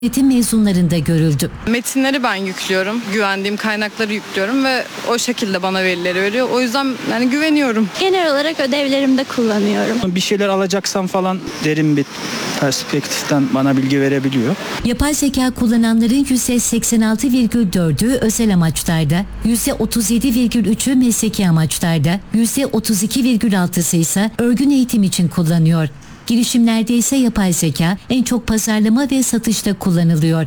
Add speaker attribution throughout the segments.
Speaker 1: Eğitim mezunlarında görüldü.
Speaker 2: Metinleri ben yüklüyorum, güvendiğim kaynakları yüklüyorum ve o şekilde bana verileri veriyor. O yüzden yani güveniyorum.
Speaker 3: Genel olarak ödevlerimde kullanıyorum.
Speaker 4: Bir şeyler alacaksam falan derin bir perspektiften bana bilgi verebiliyor.
Speaker 1: Yapay zeka kullananların %86,4'ü özel amaçlarda, %37,3'ü mesleki amaçlarda, %32,6'sı ise örgün eğitim için kullanıyor. Girişimlerde ise yapay zeka en çok pazarlama ve satışta kullanılıyor.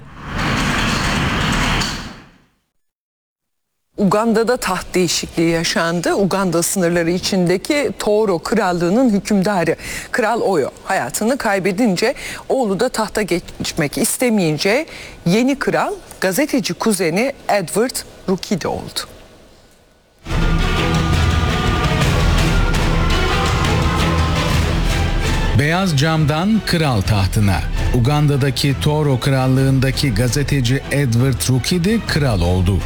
Speaker 5: Uganda'da taht değişikliği yaşandı. Uganda sınırları içindeki Toro Krallığı'nın hükümdarı Kral Oyo hayatını kaybedince oğlu da tahta geçmek istemeyince yeni kral gazeteci kuzeni Edward Rukidi oldu.
Speaker 6: Beyaz camdan kral tahtına. Uganda'daki Toro Krallığı'ndaki gazeteci Edward Rukidi kral oldu.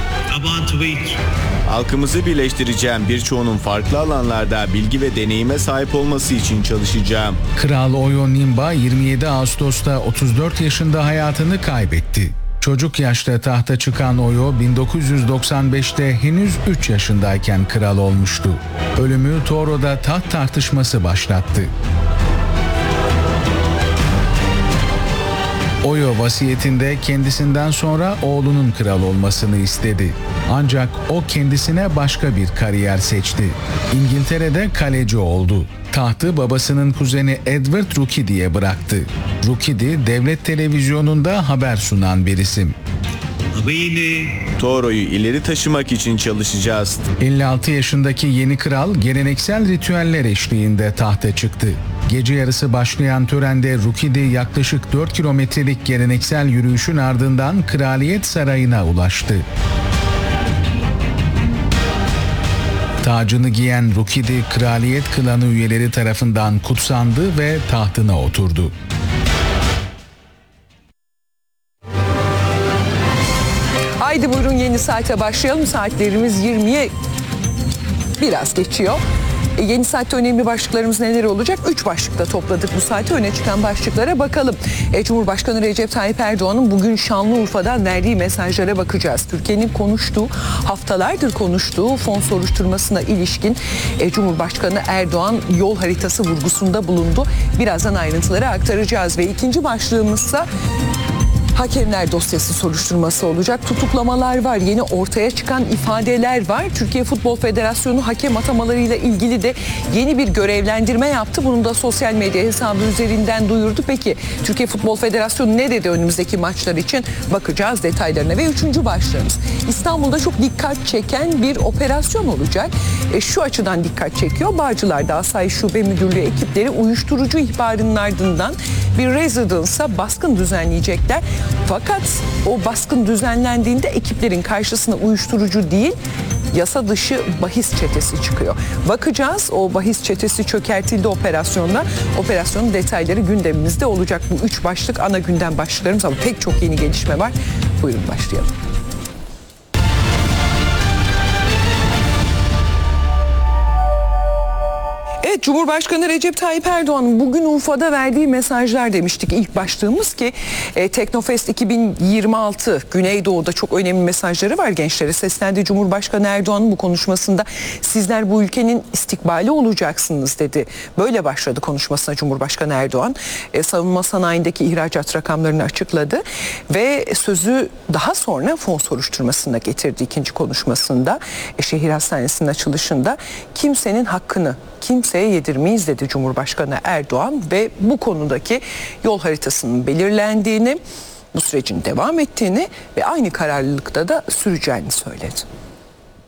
Speaker 7: Halkımızı birleştireceğim, birçoğunun farklı alanlarda bilgi ve deneyime sahip olması için çalışacağım.
Speaker 6: Kral Oyo Nimba 27 Ağustos'ta 34 yaşında hayatını kaybetti. Çocuk yaşta tahta çıkan Oyo 1995'te henüz 3 yaşındayken kral olmuştu. Ölümü Toro'da taht tartışması başlattı. Oyo vasiyetinde kendisinden sonra oğlunun kral olmasını istedi. Ancak o kendisine başka bir kariyer seçti. İngiltere'de kaleci oldu. Tahtı babasının kuzeni Edward Rukidi'ye bıraktı. Rukidi devlet televizyonunda haber sunan bir isim.
Speaker 7: Toro'yu ileri taşımak için çalışacağız.
Speaker 6: 56 yaşındaki yeni kral geleneksel ritüeller eşliğinde tahta çıktı. Gece yarısı başlayan törende Rukidi yaklaşık 4 kilometrelik geleneksel yürüyüşün ardından Kraliyet Sarayı'na ulaştı. Tacını giyen Rukidi, Kraliyet klanı üyeleri tarafından kutsandı ve tahtına oturdu.
Speaker 5: Haydi buyurun yeni saate başlayalım. Saatlerimiz 20'ye biraz geçiyor. Yeni saatte önemli başlıklarımız neler olacak? 3 başlıkta topladık bu saate. Öne çıkan başlıklara bakalım. Cumhurbaşkanı Recep Tayyip Erdoğan'ın bugün Şanlıurfa'dan verdiği mesajlara bakacağız. Türkiye'nin haftalardır konuştuğu fon soruşturmasına ilişkin Cumhurbaşkanı Erdoğan yol haritası vurgusunda bulundu. Birazdan ayrıntıları aktaracağız ve ikinci başlığımızsa hakemler dosyası soruşturması olacak. Tutuklamalar var, yeni ortaya çıkan ifadeler var. Türkiye Futbol Federasyonu hakem atamalarıyla ilgili de yeni bir görevlendirme yaptı. Bunu da sosyal medya hesabı üzerinden duyurdu. Peki Türkiye Futbol Federasyonu ne dedi önümüzdeki maçlar için? Bakacağız detaylarına. Ve üçüncü başlığımız İstanbul'da çok dikkat çeken bir operasyon olacak. Şu açıdan dikkat çekiyor. Bağcılar'da Asayiş Şube Müdürlüğü ekipleri uyuşturucu ihbarının ardından bir residence'a baskın düzenleyecekler. Fakat o baskın düzenlendiğinde ekiplerin karşısına uyuşturucu değil, yasa dışı bahis çetesi çıkıyor. Bakacağız, o bahis çetesi çökertildi operasyonda. Operasyonun detayları gündemimizde olacak. Bu 3 başlık ana gündem başlıklarımız ama pek çok yeni gelişme var. Buyurun başlayalım. Evet, Cumhurbaşkanı Recep Tayyip Erdoğan'ın bugün Urfa'da verdiği mesajlar demiştik ilk başlığımız ki Teknofest 2026 Güneydoğu'da çok önemli mesajları var, gençlere seslendi. Cumhurbaşkanı Erdoğan'ın bu konuşmasında sizler bu ülkenin istikbali olacaksınız dedi. Böyle başladı konuşmasına Cumhurbaşkanı Erdoğan. Savunma sanayindeki ihracat rakamlarını açıkladı ve sözü daha sonra fon soruşturmasına getirdi ikinci konuşmasında. Şehir Hastanesi'nin açılışında kimsenin hakkını kimseye yedirmeyiz dedi Cumhurbaşkanı Erdoğan ve bu konudaki yol haritasının belirlendiğini, bu sürecin devam ettiğini ve aynı kararlılıkta da süreceğini söyledi.